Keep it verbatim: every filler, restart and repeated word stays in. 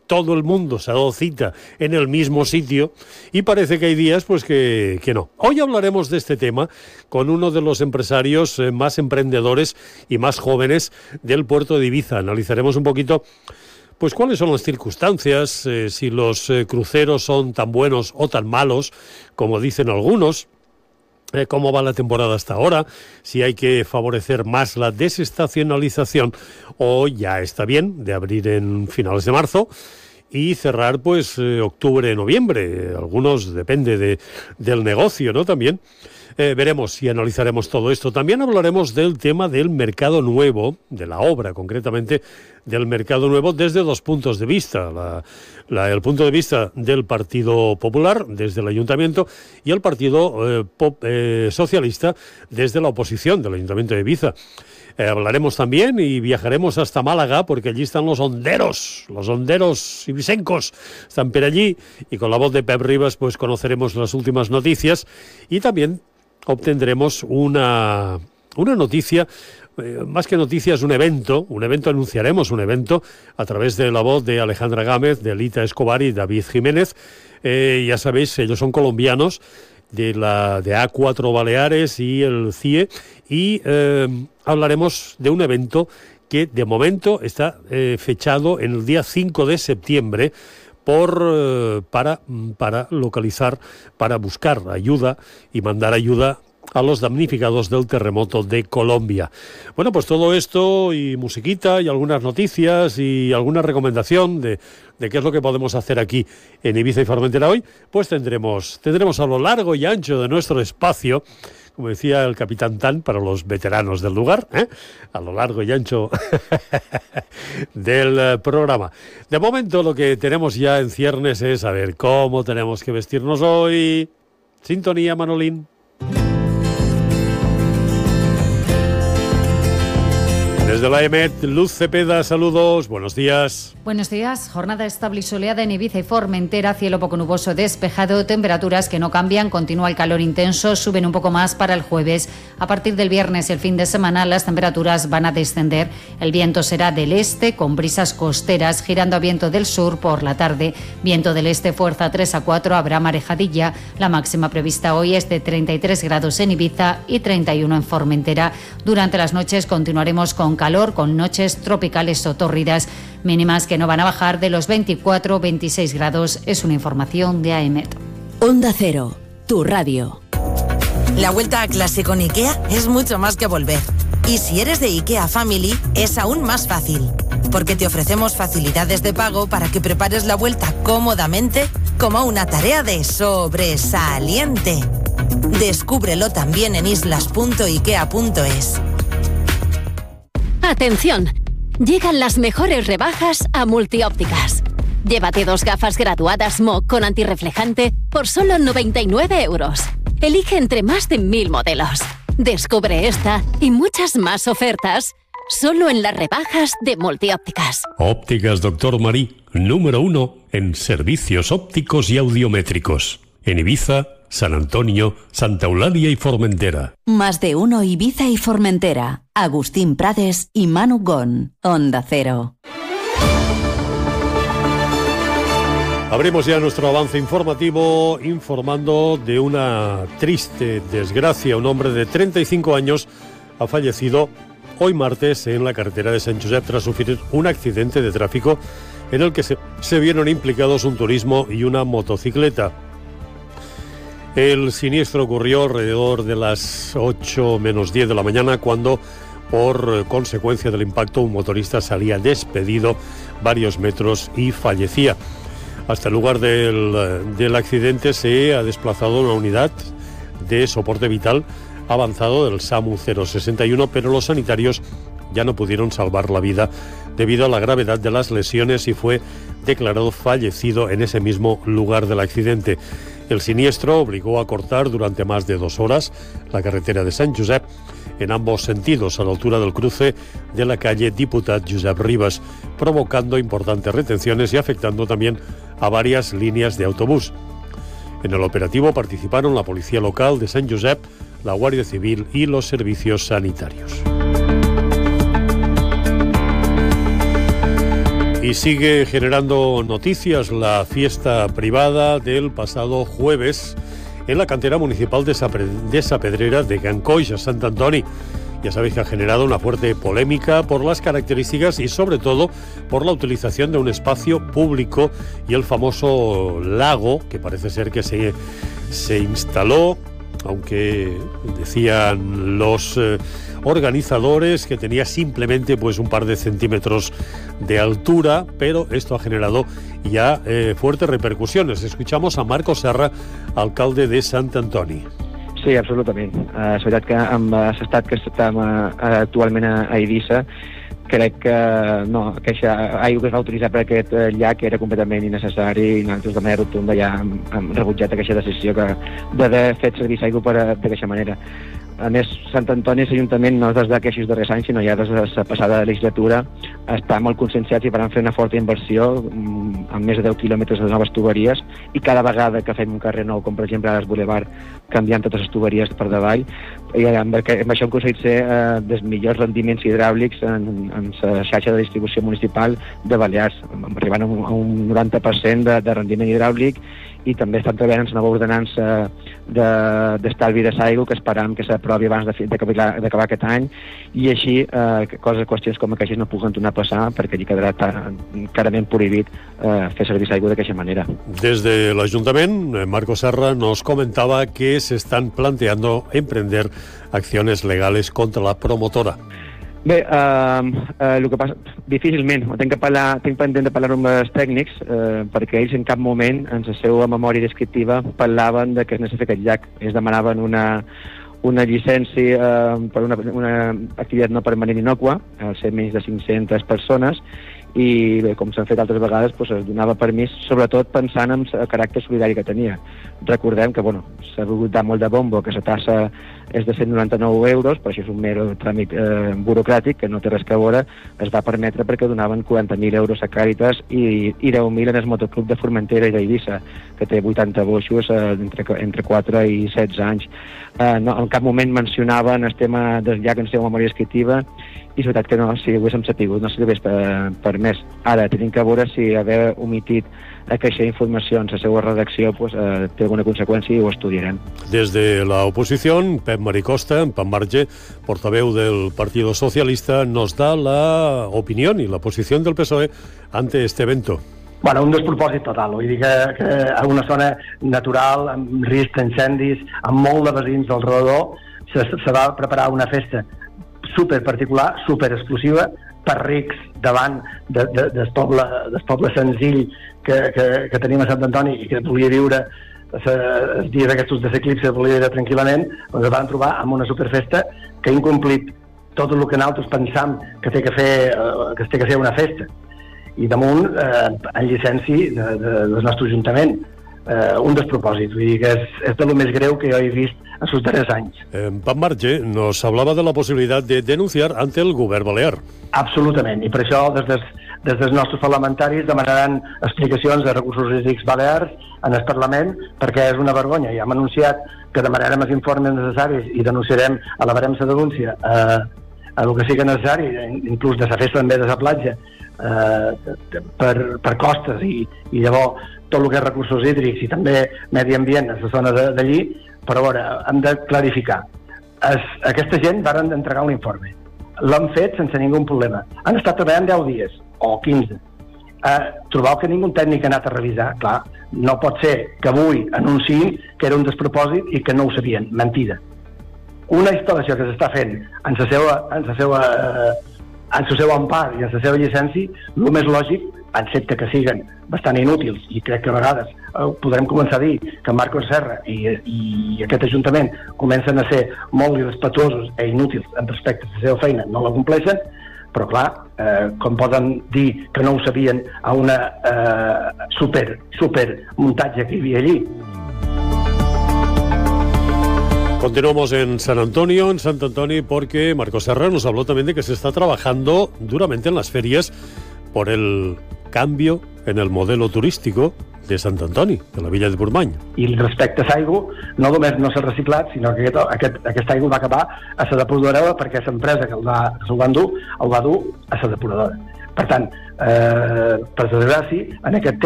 todo el mundo se ha dado cita en el mismo sitio y parece que hay días pues que, que no. Hoy hablaremos de este tema con uno de los empresarios eh, más emprendedores y más jóvenes del puerto de Ibiza. Analizaremos un poquito pues cuáles son las circunstancias, eh, si los eh, cruceros son tan buenos o tan malos como dicen algunos. Eh, cómo va la temporada hasta ahora, si hay que favorecer más la desestacionalización o ya está bien de abrir en finales de marzo y cerrar pues eh, octubre, noviembre. Algunos depende de, del negocio, ¿no? También eh, veremos y analizaremos todo esto. También hablaremos del tema del mercado nuevo, de la obra concretamente del mercado nuevo desde dos puntos de vista. La, la, el punto de vista del Partido Popular desde el Ayuntamiento y el Partido eh, Pop, eh, Socialista desde la oposición del Ayuntamiento de Ibiza. Eh, hablaremos también y viajaremos hasta Málaga porque allí están los honderos, los honderos ibisencos están por allí y con la voz de Pep Ribas pues conoceremos las últimas noticias y también obtendremos una, una noticia, eh, más que noticias, un evento, un evento, anunciaremos un evento a través de la voz de Alejandra Gámez, de Elita Escobar y David Jiménez. Eh, ya sabéis, ellos son colombianos de la de A cuatro Baleares y el C I E y eh, hablaremos de un evento que de momento está eh, fechado en el día cinco de septiembre por eh, para, para localizar, para buscar ayuda y mandar ayuda a los damnificados del terremoto de Colombia. Bueno, pues todo esto y musiquita y algunas noticias y alguna recomendación de, de qué es lo que podemos hacer aquí en Ibiza y Formentera hoy, pues tendremos, tendremos a lo largo y ancho de nuestro espacio, como decía el capitán Tan, para los veteranos del lugar, ¿eh? A lo largo y ancho del eh, programa. De momento lo que tenemos ya en ciernes es saber cómo tenemos que vestirnos hoy. Sintonía, Manolín. Desde la E M E T, Luz Cepeda, saludos, buenos días. Buenos días, jornada estable y soleada en Ibiza y Formentera, cielo poco nuboso despejado, temperaturas que no cambian, continúa el calor intenso, suben un poco más para el jueves. A partir del viernes y el fin de semana las temperaturas van a descender, el viento será del este con brisas costeras, girando a viento del sur por la tarde, viento del este fuerza tres a cuatro, habrá marejadilla, la máxima prevista hoy es de treinta y tres grados en Ibiza y treinta y uno en Formentera. Durante las noches continuaremos con calor, con noches tropicales o tórridas, mínimas que no van a bajar de los veinticuatro a veintiséis grados, es una información de A E M E T. Onda Cero, tu radio. La vuelta a clase con IKEA es mucho más que volver. Y si eres de IKEA Family, es aún más fácil, porque te ofrecemos facilidades de pago para que prepares la vuelta cómodamente como una tarea de sobresaliente. Descúbrelo también en islas punto ikea punto es. Atención, llegan las mejores rebajas a Multiópticas. Llévate dos gafas graduadas M O con antirreflejante por solo noventa y nueve euros. Elige entre más de mil modelos. Descubre esta y muchas más ofertas solo en las rebajas de Multiópticas. Ópticas Doctor Marí, número uno en servicios ópticos y audiométricos. En Ibiza, San Antonio, Santa Eulalia y Formentera. Más de uno Ibiza y Formentera. Agustín Prades y Manu Gon. Onda Cero. Abrimos ya nuestro avance informativo informando de una triste desgracia. Un hombre de treinta y cinco años ha fallecido hoy martes en la carretera de Sant Josep tras sufrir un accidente de tráfico en el que se, se vieron implicados un turismo y una motocicleta. El siniestro ocurrió alrededor de las ocho menos diez de la mañana cuando, por consecuencia del impacto, un motorista salía despedido varios metros y fallecía. Hasta el lugar del, del accidente se ha desplazado una unidad de soporte vital avanzado del SAMU cero sesenta y uno, pero los sanitarios ya no pudieron salvar la vida debido a la gravedad de las lesiones y fue declarado fallecido en ese mismo lugar del accidente. El siniestro obligó a cortar durante más de dos horas la carretera de Sant Josep en ambos sentidos a la altura del cruce de la calle Diputat Josep Ribas, provocando importantes retenciones y afectando también a varias líneas de autobús. En el operativo participaron la policía local de Sant Josep, la Guardia Civil y los servicios sanitarios. Y sigue generando noticias la fiesta privada del pasado jueves en la cantera municipal de Sa Pedrera de Can Coix, a Sant Antoni. Ya sabéis que ha generado una fuerte polémica por las características y sobre todo por la utilización de un espacio público y el famoso lago que parece ser que se, se instaló, aunque decían los eh, organizadores que tenía simplemente pues un par de centímetros de altura, pero esto ha generado ya eh, fuertes repercusiones. Escuchamos a Marco Serra, alcalde de Sant Antoni. Sí, absolutament. Uh, és veritat que amb l'estat que estem uh, actualment a, a Eivissa, crec que no, aquesta aigua que es va utilitzar per aquest uh, llac era completament innecessari i nosaltres de manera rotunda ja hem, hem rebutjat aquesta decisió que d'haver fet servir aigua per, d'aquesta manera. A més, Sant Antoni, l'Ajuntament, no des d'aquests darrers anys, sinó ja des de la passada legislatura, està molt conscienciats i van fer una forta inversió amb més de deu quilòmetres de noves tuberies, i cada vegada que fem un carrer nou, com per exemple ara el Boulevard, canviant totes les tuberies per davall, i amb, amb això hem aconseguit ser eh, dels millors rendiments hidràulics en, en la xarxa de distribució municipal de Balears, arribant a un, a un noranta per cent de, de rendiment hidràulic, i també estan treballant en la nova ordenança d'estalvi de l'aigua que esperam que s'aprovi abans d'acabar aquest any, i així eh, coses, qüestions com aquestes no puguen tornar a passar, perquè allí quedarà clarament prohibit eh, fer servir l'aigua d'aquesta manera. Desde el Ayuntamiento, Marco Serra nos comentaba que se están planteando emprender acciones legales contra la promotora. Bé, eh, eh, el que passa, difícilment, tinc que parlar, tinc pendent de parlar amb els tècnics, eh, perquè ells en cap moment, en la seva memòria descriptiva, parlaven de que es necessita aquest llac. Ells demanaven una, una llicència eh, per una, una activitat no permanent innòcua, al ser menys de cinc-centes persones, i bé, com s'han fet altres vegades, doncs es donava permís, sobretot pensant en el caràcter solidari que tenia. Recordem que bueno, s'ha volgut dar molt de bombo, que la tassa és de cent noranta-nou euros, però això és un mer tràmit eh, burocràtic que no té res a veure. Es va permetre perquè donaven quaranta mil euros a Càritas i, i deu mil en el motoclub de Formentera i d'Eivissa, que té vuitanta boixos eh, entre, entre quatre i setze anys. Eh, no, en cap moment mencionaven el tema del llac en la seva memòria descriptiva, i és veritat que no, si ho haguéssim sapigut, no se li hagués permès. Ara, tenim que veure si haver omitit aquesta informació en la seva redacció pues, eh, té alguna conseqüència i ho estudiarem. Desde la oposición, Pep Maricosta, en Pep Marge, portaveu del Partido Socialista, nos da la opinión y la posición del P S O E ante este evento. Bueno, un despropòsit total, vull dir que, que a una zona natural, amb risc d'incendis, amb molt de veïns al redador, se, se va preparar una festa super particular, super exclusiva, per rics davant de, de, del poble, del poble senzill que, que, que tenim a Sant Antoni i que volia viure els dies aquests de l'eclipse, volia viure tranquil·lament, doncs es van trobar amb una superfesta que ha incomplit tot el que nosaltres pensam que té que fer, que es té que fer una festa. I damunt, eh, en llicència de, de, del nostre Ajuntament. Eh, un despropòsit, vull dir que és, és de lo més greu que jo he vist en els darrers anys. Eh, Pep Marge nos hablaba de la posibilidad de denunciar ante el govern balear. Absolutament, i per això des, des, des dels nostres parlamentaris demanaran explicacions de recursos hídrics balears en el Parlament, perquè és una vergonya. Ja hem anunciat que demanarem els informes necessaris i denunciarem, elevarem la denúncia a, a el que sigui necessari, inclús de la festa també de la platja, eh, per, per costes, i, i llavors tot el que és recursos hídrics i també medi ambient a la zona d'allí, però a veure, hem de clarificar. Es, aquesta gent varen entregar un informe. L'han fet sense ningú problema. Han estat treballant deu dies, o quinze. Eh, trobeu que ningú tècnic ha anat a revisar? Clar, no pot ser que avui anunciïn que era un despropòsit i que no ho sabien. Mentida. Una instal·lació que s'està fent en la seva, en la seva, eh, en el seu empar i en la seva llicència, el més lògic, excepte que siguen bastant inútils, i crec que a vegades eh, podrem començar a dir que Marco Serra i, i aquest Ajuntament comencen a ser molt irrespetuosos e inútils en respecte a la seva feina, no la compleixen, però clar, eh, com poden dir que no ho sabien a una eh, super, super muntatge que hi havia allí. Continuamos en San Antonio, en Sant Antoni, porque Marco Serra nos habló también de que se está trabajando duramente en las ferias por el cambio en el modelo turístico de Sant Antoni, de la Villa de Burmany. I respecte a l'aigua, no només no s'ha reciclat, sinó que aquest, aquest, aquesta aigua va acabar a la depuradora perquè l'empresa que el va, el va dur, el va dur a la depuradora. Per tant, eh, per desgràcia, en aquest